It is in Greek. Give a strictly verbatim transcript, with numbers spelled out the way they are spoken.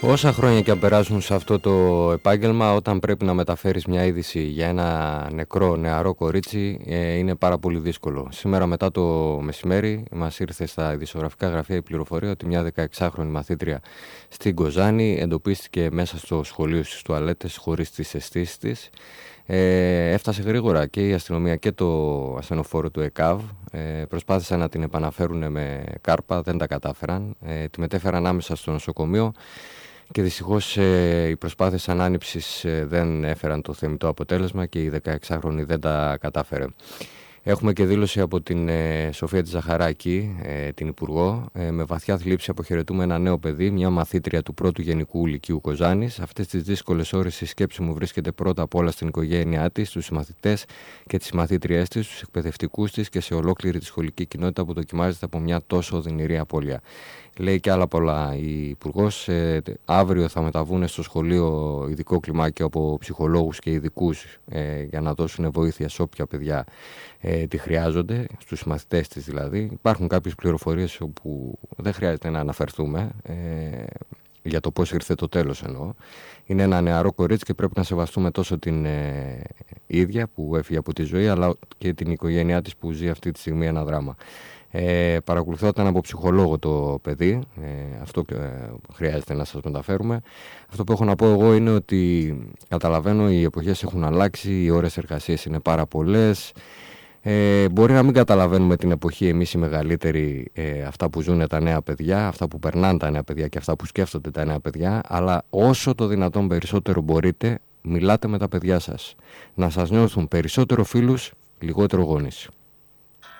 Όσα χρόνια και αν περάσουν σε αυτό το επάγγελμα, όταν πρέπει να μεταφέρεις μια είδηση για ένα νεκρό νεαρό κορίτσι, ε, είναι πάρα πολύ δύσκολο. Σήμερα μετά το μεσημέρι μας ήρθε στα ειδησιογραφικά γραφεία η πληροφορία ότι μια δεκαεξάχρονη μαθήτρια στην Κοζάνη εντοπίστηκε μέσα στο σχολείο στις τουαλέτες χωρίς τις αισθήσεις της. Ε, έφτασε γρήγορα και η αστυνομία και το ασθενοφόρο του ΕΚΑΒ. Ε, προσπάθησαν να την επαναφέρουν με κάρπα, δεν τα κατάφεραν. Ε, τη μετέφεραν άμεσα στο νοσοκομείο. Και δυστυχώς ε, οι προσπάθειες ανάνυψης ε, δεν έφεραν το θεμιτό αποτέλεσμα και η δεκαεξάχρονη δεν τα κατάφερε. Έχουμε και δήλωση από την ε, Σοφία τη Ζαχαράκη, ε, την Υπουργό. Ε, με βαθιά θλίψη αποχαιρετούμε ένα νέο παιδί, μια μαθήτρια του πρώτου Γενικού Λυκείου Κοζάνης. Αυτές τις δύσκολες ώρες η σκέψη μου βρίσκεται πρώτα απ' όλα στην οικογένειά της, στους συμμαθητές και τις μαθήτριές της, στους εκπαιδευτικούς της και σε ολόκληρη τη σχολική κοινότητα που δοκιμάζεται από μια τόσο οδυνηρή απώλεια. Λέει και άλλα πολλά η Υπουργός. Ε, αύριο θα μεταβούν στο σχολείο ειδικό κλιμάκιο από ψυχολόγους και ειδικούς ε, για να δώσουν βοήθεια σε όποια παιδιά ε, τη χρειάζονται, στους μαθητές της δηλαδή. Υπάρχουν κάποιες πληροφορίες όπου δεν χρειάζεται να αναφερθούμε ε, για το πώς ήρθε το τέλος εννοώ. Είναι ένα νεαρό κορίτσι και πρέπει να σεβαστούμε τόσο την ε, ίδια που έφυγε από τη ζωή, αλλά και την οικογένειά της που ζει αυτή τη στιγμή ένα δράμα. Ε, παρακολουθόταν από ψυχολόγο το παιδί, ε, αυτό ε, χρειάζεται να σας μεταφέρουμε. Αυτό που έχω να πω εγώ είναι ότι καταλαβαίνω οι εποχές έχουν αλλάξει, οι ώρες εργασίας είναι πάρα πολλές. Ε, μπορεί να μην καταλαβαίνουμε την εποχή εμείς οι μεγαλύτεροι ε, αυτά που ζουν τα νέα παιδιά, αυτά που περνάνε τα νέα παιδιά και αυτά που σκέφτονται τα νέα παιδιά, αλλά όσο το δυνατόν περισσότερο μπορείτε μιλάτε με τα παιδιά σας, να σας νιώθουν περισσότερο φίλους, λιγότερο γονείς.